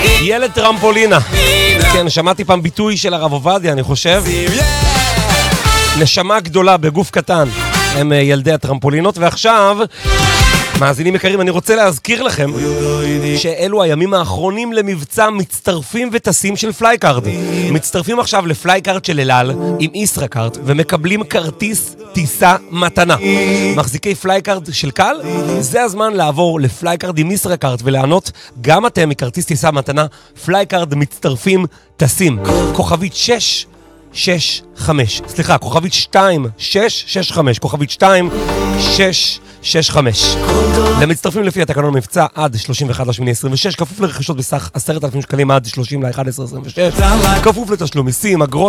ילד טרמפולינה. כן, שמעתי פעם ביטוי של הרב עובדיה, אני חושב. נשמה גדולה בגוף קטן. הם ילדי הטרמפולינות, ועכשיו, מאזינים יקרים, אני רוצה להזכיר לכם שאלו הימים האחרונים למבצע מצטרפים וטסים של פלייקארד. מצטרפים עכשיו לפלייקארד של אלעל עם ישראכרט ומקבלים כרטיס טיסה מתנה. מחזיקי פלייקארד של קל, זה הזמן לעבור לפלייקארד עם ישראכרט ולענות גם אתם מכרטיס טיסה מתנה. פלייקארד מצטרפים טסים. כוכבית 665, סליחה, כוכבית 2665, כוכבית 2665. למצטרפים לפי התקנון מבצע עד 31/8/26, כפוף לרכישות בסך 10,000 שקלים עד 30/11/26, כפוף לתשלום מיסים, אגרות